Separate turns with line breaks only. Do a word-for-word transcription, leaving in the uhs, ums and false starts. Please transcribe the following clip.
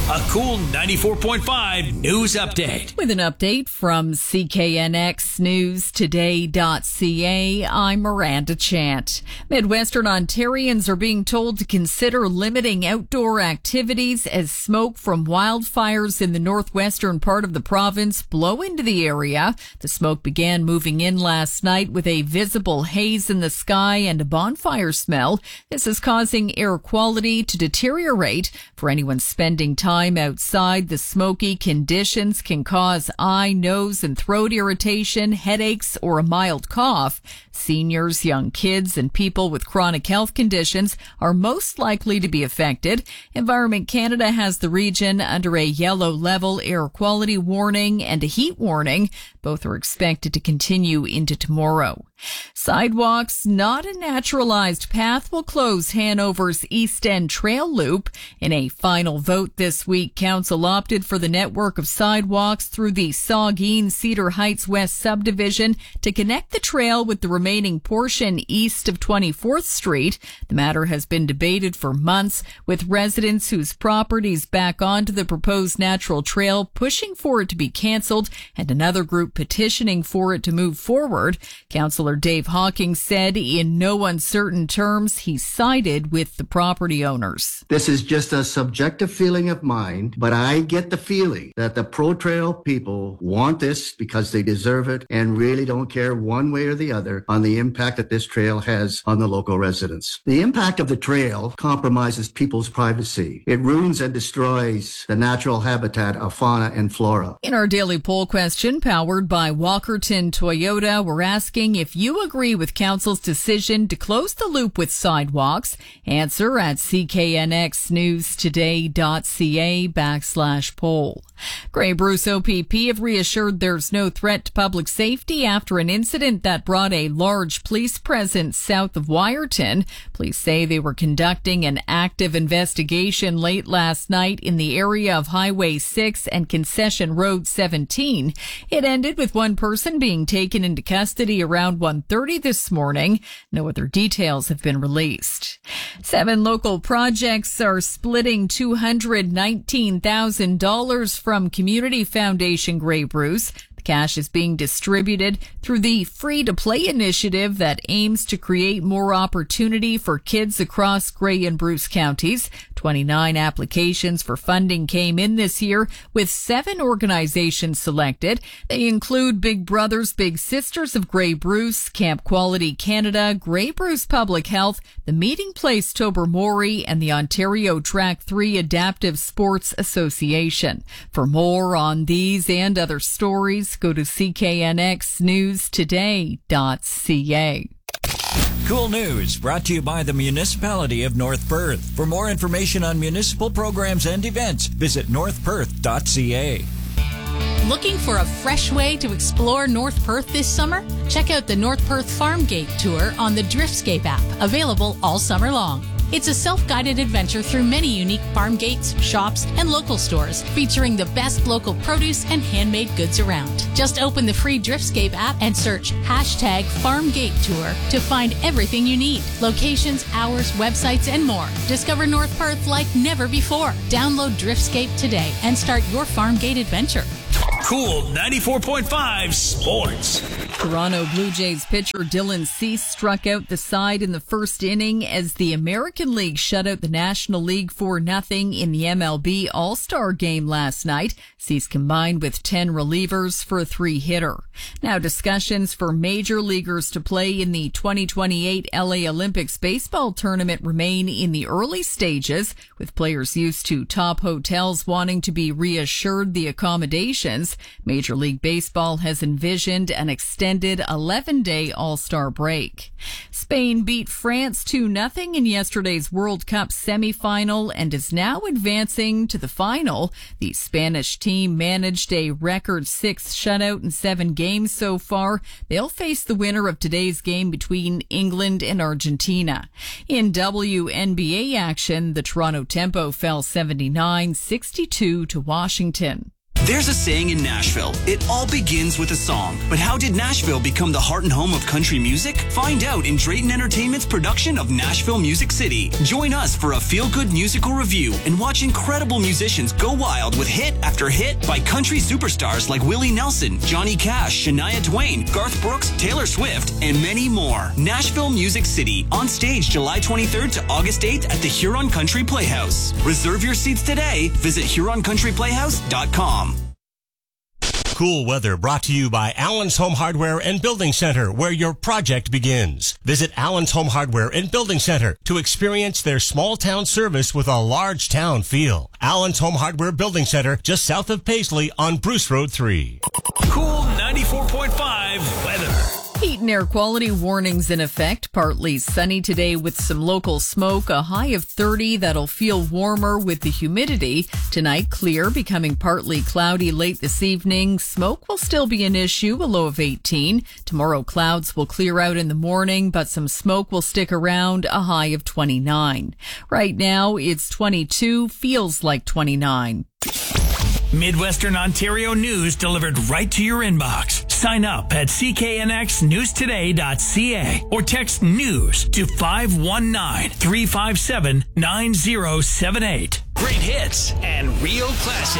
A cool ninety-four point five news update.
With an update from C K N X News Today dot C A, I'm Miranda Chant. Midwestern Ontarians are being told to consider limiting outdoor activities as smoke from wildfires in the northwestern part of the province blow into the area. The smoke began moving in last night with a visible haze in the sky and a bonfire smell. This is causing air quality to deteriorate. For anyone spending time outside, the smoky conditions can cause eye, nose, and throat irritation, headaches, or a mild cough. Seniors, young kids, and people with chronic health conditions are most likely to be affected. Environment Canada has the region under a yellow level air quality warning and a heat warning. Both are expected to continue into tomorrow. Sidewalks, not a naturalized path, will close Hanover's East End Trail Loop. In a final vote this week, Council opted for the network of sidewalks through the Saugeen Cedar Heights West subdivision to connect the trail with the remaining portion east of twenty-fourth Street. The matter has been debated for months, with residents whose properties back onto the proposed natural trail pushing for it to be cancelled and another group petitioning for it to move forward. Councillor Dave Hawking said in no uncertain terms he sided with the property owners.
This is just a subjective feeling of mine, but I get the feeling that the pro-trail people want this because they deserve it and really don't care one way or the other on the impact that this trail has on the local residents. The impact of the trail compromises people's privacy. It ruins and destroys the natural habitat of fauna and flora.
In our daily poll question, powered by Walkerton Toyota, we're asking if you agree with Council's decision to close the loop with sidewalks. Answer at C K N X News Today dot C A backslash poll. Grey Bruce O P P have reassured there's no threat to public safety after an incident that brought a large police presence south of Wyerton. Police say they were conducting an active investigation late last night in the area of Highway six and Concession Road seventeen. It ended with one person being taken into custody around one thirty this morning. No other details have been released. Seven local projects are splitting two hundred nineteen thousand dollars from Community Foundation Grey Bruce. Cash is being distributed through the Free to Play initiative that aims to create more opportunity for kids across Grey and Bruce counties. twenty-nine applications for funding came in this year, with seven organizations selected. They include Big Brothers Big Sisters of Grey Bruce, Camp Quality Canada, Grey Bruce Public Health, the Meeting Place Tobermory, and the Ontario Track three Adaptive Sports Association. For more on these and other stories, go to C K N X News Today dot C A.
Cool News brought to you by the Municipality of North Perth. For more information on municipal programs and events, visit north perth dot C A.
Looking for a fresh way to explore North Perth this summer? Check out the North Perth Farm Gate Tour on the Driftscape app, available all summer long. It's a self-guided adventure through many unique farm gates, shops, and local stores, featuring the best local produce and handmade goods around. Just open the free Driftscape app and search hashtag Farm Gate Tour to find everything you need. Locations, hours, websites, and more. Discover North Perth like never before. Download Driftscape today and start your farm gate adventure.
Cool ninety-four point five Sports.
Toronto Blue Jays pitcher Dylan Cease struck out the side in the first inning as the American League shut out the National League four nothing in the M L B All-Star game last night. Cease combined with ten relievers for a three-hitter. Now discussions for major leaguers to play in the twenty twenty-eight L A Olympics baseball tournament remain in the early stages, with players used to top hotels wanting to be reassured the accommodations. Major League Baseball has envisioned an extended eleven-day All-Star break. Spain beat France two nothing in yesterday's World Cup semifinal and is now advancing to the final. The Spanish team managed a record sixth shutout in seven games so far. They'll face the winner of today's game between England and Argentina. In W N B A action, the Toronto Tempo fell seventy-nine sixty-two to Washington.
There's a saying in Nashville, it all begins with a song. But how did Nashville become the heart and home of country music? Find out in Drayton Entertainment's production of Nashville Music City. Join us for a feel-good musical review and watch incredible musicians go wild with hit after hit by country superstars like Willie Nelson, Johnny Cash, Shania Twain, Garth Brooks, Taylor Swift, and many more. Nashville Music City, on stage July twenty-third to August eighth at the Huron Country Playhouse. Reserve your seats today. Visit Huron Country Playhouse dot com.
Cool weather brought to you by Allen's Home Hardware and Building Center, where your project begins. Visit Allen's Home Hardware and Building Center to experience their small town service with a large town feel. Allen's Home Hardware Building Center, just south of Paisley on Bruce Road three.
Cool ninety-four point five weather.
Heat and air quality warnings in effect. Partly sunny today with some local smoke. A high of thirty. That'll feel warmer with the humidity. Tonight, clear, becoming partly cloudy late this evening. Smoke will still be an issue, a low of eighteen. Tomorrow, clouds will clear out in the morning, but some smoke will stick around, a high of twenty-nine. Right now, it's twenty-two, feels like twenty-nine.
Midwestern Ontario news delivered right to your inbox. Sign up at c k n x news today dot c a or text news to five one nine, three five seven, nine zero seven eight. Great hits and real classics.